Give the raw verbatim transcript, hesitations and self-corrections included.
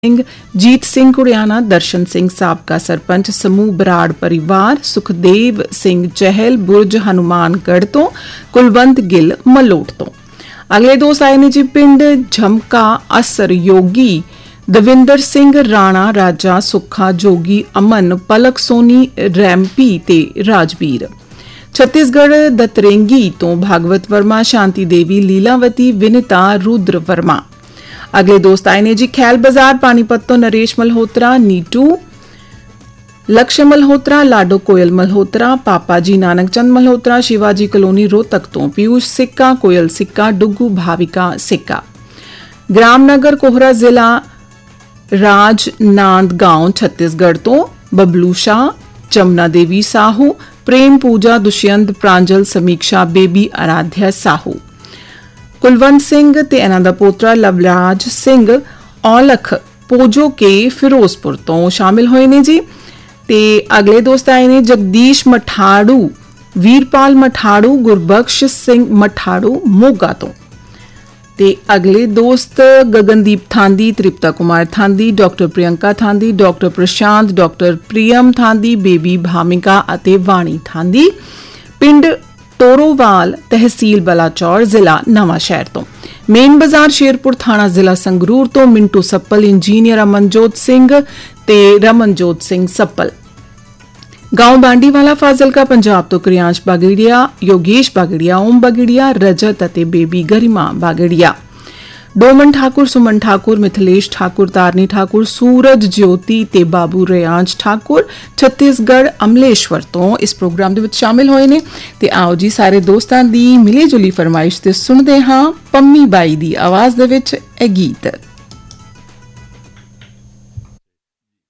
सिंह, जीत सिंह कुड़ियाना, दर्शन सिंह साबका सरपंच समूह बराड़ परिवार, सुखदेव सिंह चहल बुर्ज हनुमानगढ़ तो, कुलवंत गिल मलोट तो। अगले दोस्त आए ने जी पिंड झमका असर योगी दविंदर सिंह राणा राजा सुखा जोगी अमन पलक सोनी रैंपी ते राजवीर। छत्तीसगढ़ दतरेंगी तो भागवत वर्मा शांति देवी लीलावती विनिता रुद्र वर्मा। अगले दोस्त आए ने जी खैल बाजार पानीपत तो नरेश मल्होत्रा नीटू लक्ष्य मल्होत्रा लाडो कोयल मल्होत्रा पापा जी नानक चंद मल्होत्रा शिवाजी कॉलोनी रोहतक तो पीयूष सिक्का कोयल सिक्का डुग्गू भाविका सिक्का। ग्रामनगर कोहरा जिला राजनांदगांव छत्तीसगढ़ तो बबलू शाह जमुना देवी साहू प्रेम पूजा दुष्यंत प्रांजल समीक्षा बेबी आराध्या साहू। कुलवंत सिंह ते इन्हां दा पोतरा लवराज सिंह औलख पोजो के फिरोजपुर तो शामिल होए ने जी। ते अगले दोस्त आए ने जगदीश मठाड़ू वीरपाल मठाड़ू गुरबख्श सिंह मठाड़ू मोगा तो। ते अगले दोस्त गगनदीप थांदी त्रिप्ता कुमार थांदी डॉक्टर प्रियंका थांदी डॉक्टर प्रशांत डॉक्टर प्रियम थांदी बेबी भामिका अते वाणी थांदी पिंड टोरोवाल तहसील बलाचौर जिला नवा शहर तो। मेन बाजार शेरपुर थाना जिला संगरूर तो मिंटू सप्पल इंजीनियर अमनजोत सिंह ते रमनजोत सिंह सप्पल। गांव बांडीवाला फाजिलका पंजाब तो क्रियांश बागड़िया योगेश बागड़िया ओम बागड़िया रजत अते बेबी गरिमा बागड़िया। डोमन ठाकुर सुमन ठाकुर मिथिलेश ठाकुर तारनी ठाकुर सूरज ज्योति ते बाबू रियांज ठाकुर छत्तीसगढ़ अमलेश्वर तो इस प्रोग्राम दे विच शामिल होए ने। ते आओ जी सारे दोस्तां दी मिली जुली फरमाइश ते सुनदे हां पम्मी बाई दी आवाज दे विच ए गीत।